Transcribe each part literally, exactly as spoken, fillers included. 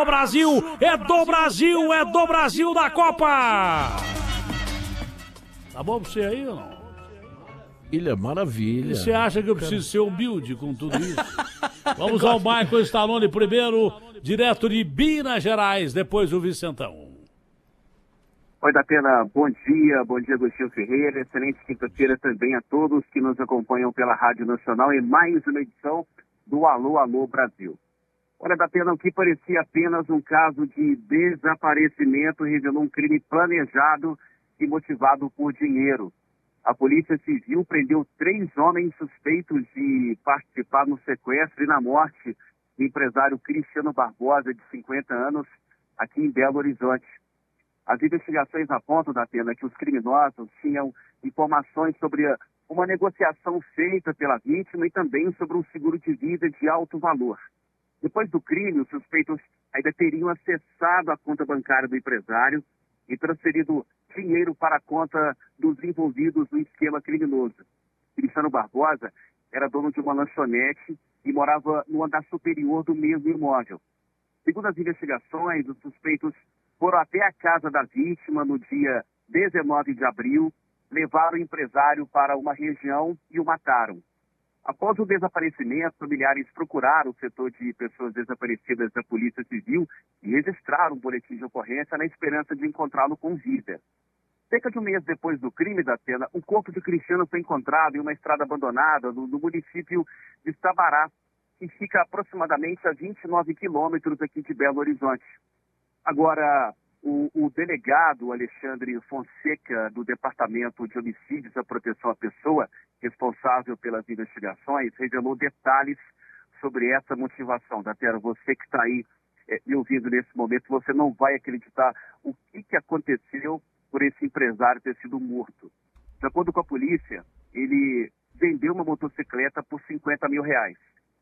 do Brasil, é do Brasil, é do Brasil da Copa! Tá bom pra você aí ou não? Ilha Maravilha. Você acha que eu preciso ser humilde com tudo isso? Vamos ao Michael Stallone primeiro, direto de Minas Gerais, depois o Vicentão. Oi, Datena, bom dia, bom dia, Agostinho Ferreira, excelente quinta-feira também a todos que nos acompanham pela Rádio Nacional em mais uma edição do Alô, Alô Brasil. Olha, Datena, o que parecia apenas um caso de desaparecimento revelou um crime planejado e motivado por dinheiro. A Polícia Civil prendeu três homens suspeitos de participar no sequestro e na morte do empresário Cristiano Barbosa, de cinquenta anos, aqui em Belo Horizonte. As investigações apontam, Datena, que os criminosos tinham informações sobre uma negociação feita pela vítima e também sobre um seguro de vida de alto valor. Depois do crime, os suspeitos ainda teriam acessado a conta bancária do empresário e transferido dinheiro para a conta dos envolvidos no esquema criminoso. Cristiano Barbosa era dono de uma lanchonete e morava no andar superior do mesmo imóvel. Segundo as investigações, os suspeitos foram até a casa da vítima no dia dezenove de abril, levaram o empresário para uma região e o mataram. Após o desaparecimento, familiares procuraram o setor de pessoas desaparecidas da Polícia Civil e registraram um boletim de ocorrência na esperança de encontrá-lo com vida. Cerca de um mês depois do crime, Datena, um corpo de Cristiano foi encontrado em uma estrada abandonada no, no município de Sabará, que fica aproximadamente a vinte e nove quilômetros aqui de Belo Horizonte. Agora, o, o delegado Alexandre Fonseca, do Departamento de Homicídios e Proteção à Pessoa, responsável pelas investigações, revelou detalhes sobre essa motivação. Datena, você que está aí é, me ouvindo nesse momento, você não vai acreditar o que, que aconteceu por esse empresário ter sido morto. De acordo com a polícia, ele vendeu uma motocicleta por cinquenta mil reais.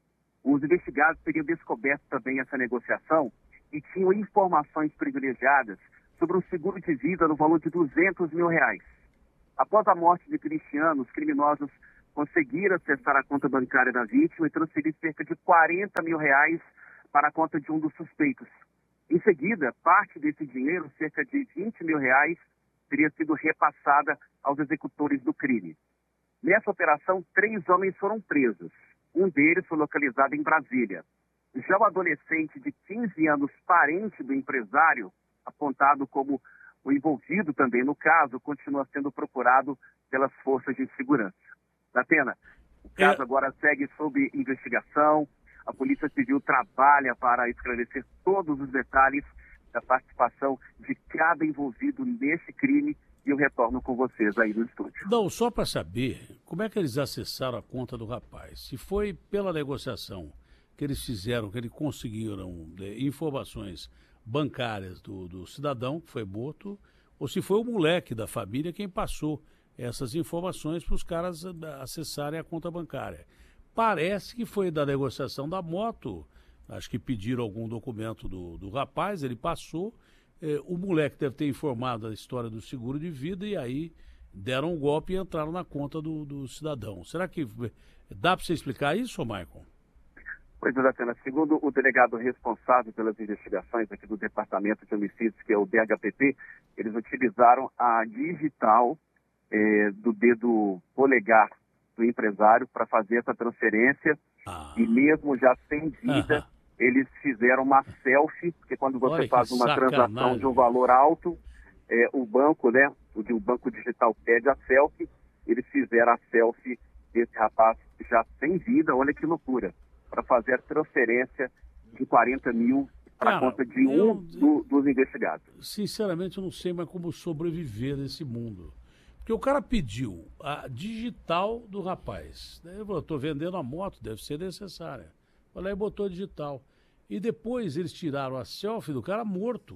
Os investigados teriam descoberto também essa negociação e tinham informações privilegiadas sobre um seguro de vida no valor de duzentos mil reais. Após a morte de Cristiano, os criminosos conseguiram acessar a conta bancária da vítima e transferir cerca de quarenta mil reais para a conta de um dos suspeitos. Em seguida, parte desse dinheiro, cerca de vinte mil reais, teria sido repassada aos executores do crime. Nessa operação, três homens foram presos. Um deles foi localizado em Brasília. Já o adolescente de quinze anos, parente do empresário, apontado como o envolvido também no caso, continua sendo procurado pelas forças de segurança. Datena, o caso é... agora segue sob investigação. A Polícia Civil trabalha para esclarecer todos os detalhes da participação de cada envolvido nesse crime e eu retorno com vocês aí no estúdio. Não, só para saber, como é que eles acessaram a conta do rapaz? Se foi pela negociação que eles fizeram, que eles conseguiram de, informações bancárias do, do cidadão que foi morto, ou se foi o moleque da família quem passou essas informações para os caras acessarem a conta bancária. Parece que foi da negociação da moto. Acho que pediram algum documento do, do rapaz, ele passou. Eh, o moleque deve ter informado a história do seguro de vida e aí deram um golpe e entraram na conta do, do cidadão. Será que dá para você explicar isso, Michael? Pois é, Datena, segundo o delegado responsável pelas investigações aqui do Departamento de Homicídios, que é o D H P P, eles utilizaram a digital eh, do dedo polegar do empresário para fazer essa transferência ah. e mesmo já sem vida, uh-huh. eles fizeram uma selfie, porque quando você Olha faz uma sacanagem. transação de um valor alto, é, o banco, né, o, o banco digital pede a selfie, eles fizeram a selfie desse rapaz já sem vida, olha que loucura, para fazer a transferência de quarenta mil para a conta de um eu, do, dos investigados. Sinceramente, eu não sei mais como sobreviver nesse mundo. Porque o cara pediu a digital do rapaz. Ele falou, estou vendendo a moto, deve ser necessária. Falei, e botou a digital. E depois eles tiraram a selfie do cara morto.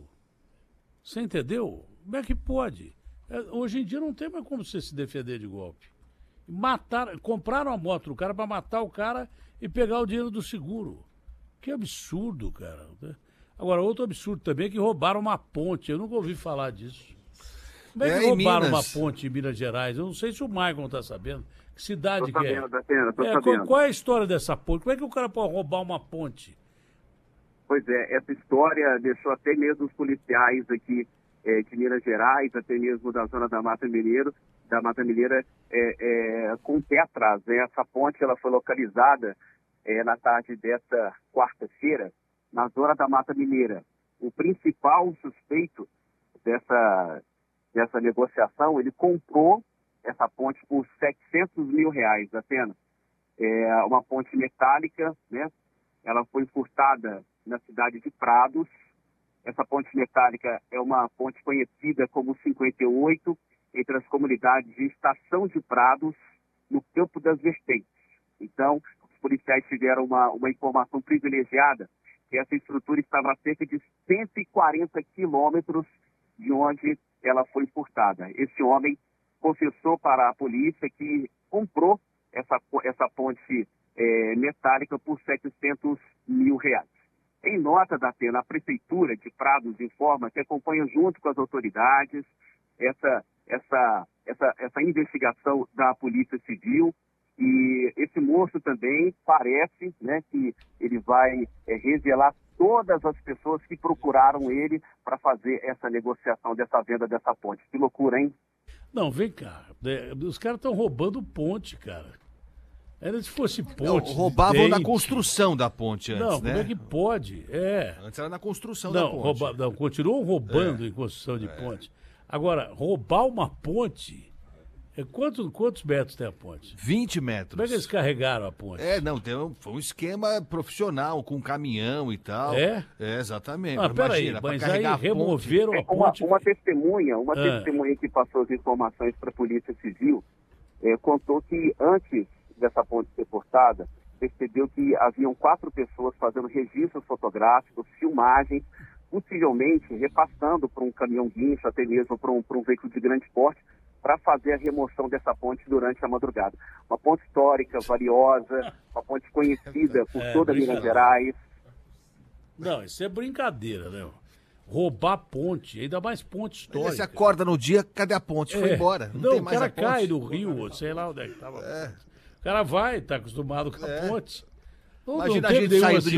Você entendeu? Como é que pode? É, hoje em dia não tem mais como você se defender de golpe. Mataram, compraram a moto do cara para matar o cara e pegar o dinheiro do seguro. Que absurdo, cara. Agora, outro absurdo também é que roubaram uma ponte. Eu nunca ouvi falar disso. Como é que é, roubaram uma ponte em Minas Gerais? Eu não sei se o Maicon está sabendo. Que cidade tô que sabendo, é? Datena, tô é sabendo. qual, qual é a história dessa ponte? Como é que o cara pode roubar uma ponte? Pois é, essa história deixou até mesmo os policiais aqui é, de Minas Gerais, até mesmo da zona da Mata Mineiro, da Mata Mineira, é, é, com o pé atrás, né? Essa ponte ela foi localizada é, na tarde desta quarta-feira, na zona da Mata Mineira. O principal suspeito dessa, dessa negociação, ele comprou essa ponte por setecentos mil reais apenas. É uma ponte metálica, né? Ela foi furtada na cidade de Prados. Essa ponte metálica é uma ponte conhecida como cinquenta e oito, entre as comunidades de Estação de Prados, no Campo das Vertentes. Então, os policiais tiveram uma, uma informação privilegiada que essa estrutura estava a cerca de cento e quarenta quilômetros de onde ela foi furtada. Esse homem confessou para a polícia que comprou essa, essa ponte é, metálica por setecentos mil reais. Em nota da Atena, a Prefeitura de Prados informa que acompanha junto com as autoridades essa, essa, essa, essa investigação da Polícia Civil. E esse moço também parece, né, que ele vai é, revelar todas as pessoas que procuraram ele para fazer essa negociação dessa venda dessa ponte. Que loucura, hein? Não, vem cá. Os caras estão roubando ponte, cara. Era se fosse ponte. Não, roubavam na construção da ponte antes, não, né? Como é que pode? É. Antes era na construção não, da ponte. Rouba, não, continuam roubando é. em construção de é. ponte. Agora, roubar uma ponte. É, quantos, quantos metros tem a ponte? vinte metros. Como é que eles carregaram a ponte? É, não, tem um, foi um esquema profissional, com caminhão e tal. É? É, exatamente. Ah, peraí, mas aí removeram a ponte. Uma, uma testemunha, uma ah. testemunha que passou as informações para a Polícia Civil, é, contou que antes dessa ponte ser cortada, percebeu que haviam quatro pessoas fazendo registros fotográficos, filmagens, possivelmente repassando para um caminhão guincho, até mesmo para um, para um veículo de grande porte, para fazer a remoção dessa ponte durante a madrugada. Uma ponte histórica, valiosa, uma ponte conhecida por é, toda Minas Gerais. Não, isso é brincadeira, né? Roubar ponte, ainda mais ponte histórica. Você acorda no dia, cadê a ponte? É. Foi embora. Não, Não tem o mais cara a ponte. cai no rio, sei lá onde é que tava. É. O cara vai, tá acostumado com a É. ponte. Não, Imagina não a gente teve nenhum saindo de